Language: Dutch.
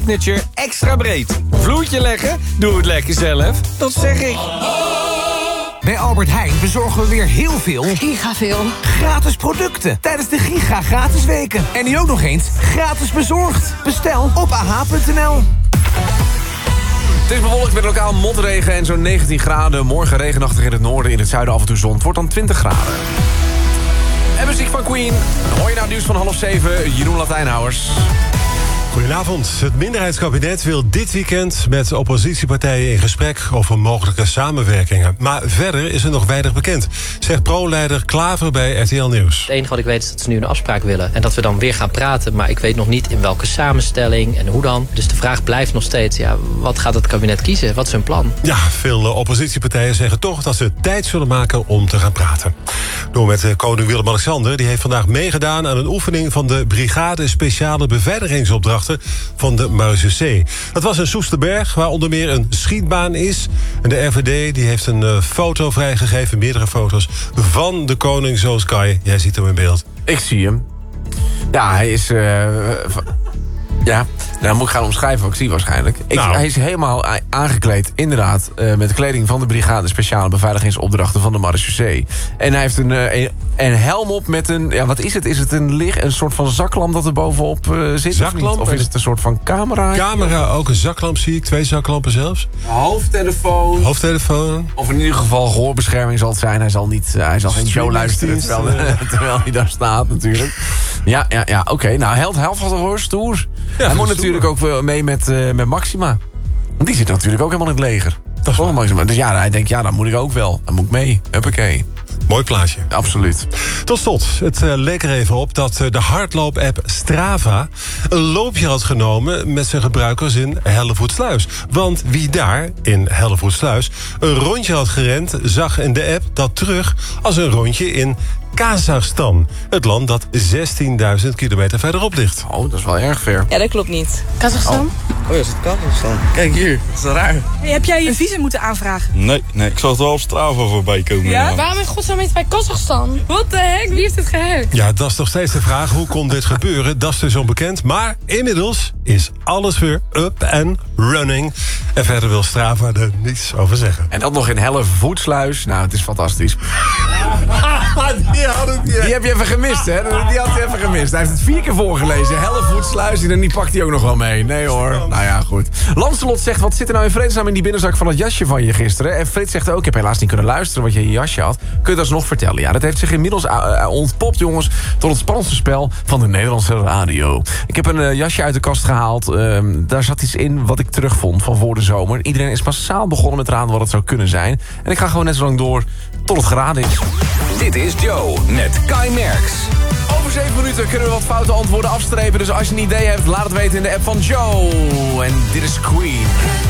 Signature extra breed. Vloertje leggen? Doe het lekker zelf. Dat zeg ik. Bij Albert Heijn bezorgen we weer heel veel Gigaveel gratis producten tijdens de Giga gratis weken. En nu ook nog eens gratis bezorgd. Bestel op ah.nl. Het is bewolkt met lokaal motregen en zo'n 19 graden. Morgen regenachtig in het noorden, in het zuiden af en toe zon. Het wordt dan 20 graden. En muziek van Queen. Hoor je nou het nieuws van 6:30. Jeroen Latijnhouwers. Goedenavond. Het minderheidskabinet wil dit weekend met oppositiepartijen in gesprek over mogelijke samenwerkingen. Maar verder is er nog weinig bekend, zegt pro-leider Klaver bij RTL Nieuws. Het enige wat ik weet is dat ze nu een afspraak willen. En dat we dan weer gaan praten. Maar ik weet nog niet in welke samenstelling en hoe dan. Dus de vraag blijft nog steeds, wat gaat het kabinet kiezen? Wat is hun plan? Ja, veel oppositiepartijen zeggen toch dat ze tijd zullen maken om te gaan praten. Door met koning Willem-Alexander. Die heeft vandaag meegedaan aan een oefening van de Brigade Speciale Beveiligingsopdrachten van de Marechaussee. Dat was in Soesterberg, waar onder meer een schietbaan is. En de RVD die heeft een foto vrijgegeven, meerdere foto's, van de koning zoals Kai. Jij ziet hem in beeld. Ik zie hem. Ja, hij is... Ja, dan moet ik gaan omschrijven wat ik zie waarschijnlijk. Hij is helemaal aangekleed, inderdaad, met de kleding van de Brigade Speciale Beveiligingsopdrachten van de Marechaussee. En hij heeft een helm op met een... Ja, wat is het? Is het een soort van zaklamp dat er bovenop zit? Zaklamp? Of is het een soort van camera? Camera, ook een zaklamp zie ik. 2 zaklampen zelfs. Hoofdtelefoon. Of in ieder geval gehoorbescherming zal het zijn. Hij zal geen show luisteren terwijl hij daar staat natuurlijk. Ja, oké. Nou, held van de hoor, stoer. Ja, hij moet natuurlijk ook mee met Maxima. Want die zit natuurlijk ook helemaal in het leger. Dat is Maxima. Dus ja, hij denkt, dan moet ik ook wel. Dan moet ik mee. Huppakee. Mooi plaatje. Absoluut. Tot slot, het leek er even op dat de hardloop-app Strava een loopje had genomen met zijn gebruikers in Hellevoetsluis. Want wie daar, in Hellevoetsluis, een rondje had gerend, zag in de app dat terug als een rondje in Kazachstan. Het land dat 16.000 kilometer verderop ligt. Oh, dat is wel erg ver. Ja, dat klopt niet. Kazachstan? Oh ja, is het Kazachstan? Kijk hier, dat is raar. Hey, heb jij je visum moeten aanvragen? Nee, ik zag het wel op Strava voorbij komen. Ja? Waarom in godsnaam is het bij Kazachstan? What the heck? Wie heeft dit gehackt? Ja, dat is nog steeds de vraag. Hoe kon dit gebeuren? Dat is dus onbekend. Maar inmiddels is alles weer up and running. En verder wil Strava er niets over zeggen. En dat nog in Hellevoetsluis. Nou, het is fantastisch. Die heb je even gemist, hè? Die had je even gemist. Hij heeft het 4 keer voorgelezen. Hellevoetsluis, en die pakt hij ook nog wel mee. Nee hoor. Nou ja, goed. Lancelot zegt, wat zit er nou in vredesnaam in die binnenzak van het jasje van je gisteren? En Frits zegt ook, ik heb helaas niet kunnen luisteren wat je in je jasje had. Kun je dat alsnog vertellen? Ja, dat heeft zich inmiddels ontpopt, jongens, tot het spannendste spel van de Nederlandse radio. Ik heb een jasje uit de kast gehaald. Daar zat iets in wat ik terugvond van voor de zomer. Iedereen is massaal begonnen met raden wat het zou kunnen zijn. En ik ga gewoon net zo lang door tot het geraden is. Dit is Joe met Kai Merks. Over 7 minuten kunnen we wat foute antwoorden afstrepen. Dus als je een idee hebt, laat het weten in de app van Joe. En dit is Queen.